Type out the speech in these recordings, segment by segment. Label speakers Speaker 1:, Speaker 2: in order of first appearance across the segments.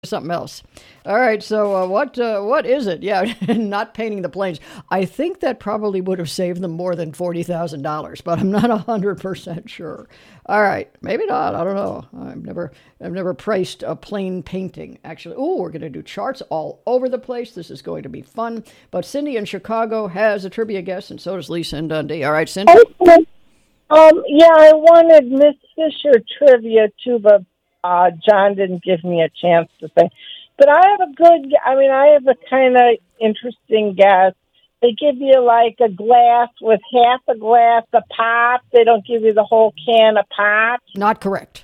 Speaker 1: something else. All right, so what is it? Yeah, not painting the planes. I think that probably would have saved them more than $40,000, but I'm not 100% sure. All right, maybe not. I don't know. I've never priced a plane painting, actually. Oh, we're going to do charts all over the place. This is going to be fun. But Cindy in Chicago has a trivia guest, and so does Lisa in Dundee. All right, Cindy?
Speaker 2: Yeah, I wanted Miss Fisher trivia too, but John didn't give me a chance to say. But I have a kind of interesting guess. They give you like a glass with half a glass of pop. They don't give you the whole can of pop.
Speaker 1: Not correct.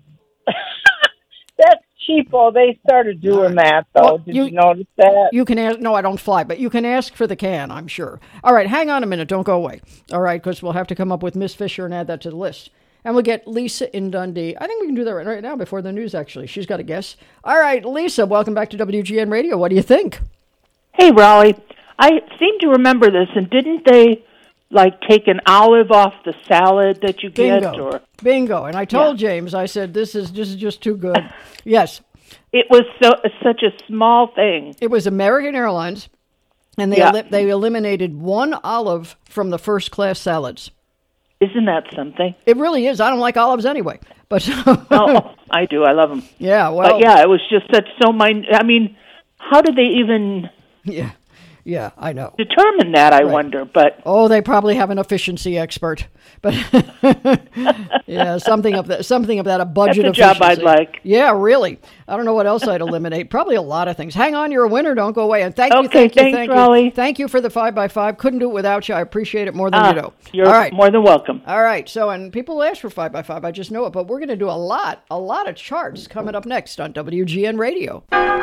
Speaker 2: That's cheapo. They started doing that, though. Well, Did you notice that?
Speaker 1: You can ask. No, I don't fly, but you can ask for the can, I'm sure. All right, hang on a minute. Don't go away. All right, because we'll have to come up with Miss Fisher and add that to the list. And we'll get Lisa in Dundee. I think we can do that right now before the news, actually. She's got a guess. All right, Lisa, welcome back to WGN Radio. What do you think?
Speaker 3: Hey, Raleigh. I seem to remember this, and didn't they, take an olive off the salad that you get?
Speaker 1: Bingo. And I told James, I said, this is just too good. Yes.
Speaker 3: It was such a small thing.
Speaker 1: It was American Airlines, and they eliminated one olive from the first-class salads.
Speaker 3: Isn't that something?
Speaker 1: It really is. I don't like olives anyway. But
Speaker 3: oh, I do. I love them.
Speaker 1: Yeah, well.
Speaker 3: But yeah, it was just how did they even...
Speaker 1: Yeah, I know.
Speaker 3: Determine that, I wonder, but...
Speaker 1: Oh, they probably have an efficiency expert. But yeah, something of that, a budget efficiency.
Speaker 3: That's a job I'd like.
Speaker 1: Yeah, really. I don't know what else I'd eliminate. Probably a lot of things. Hang on, you're a winner. Don't go away. And thank you.
Speaker 3: Thanks, Raleigh.
Speaker 1: Thank you for the 5x5. Couldn't do it without you. I appreciate it more than you know.
Speaker 3: You're
Speaker 1: all right.
Speaker 3: More than welcome.
Speaker 1: All right. So, and people ask for 5x5. I just know it. But we're going to do a lot of charts coming up next on WGN Radio.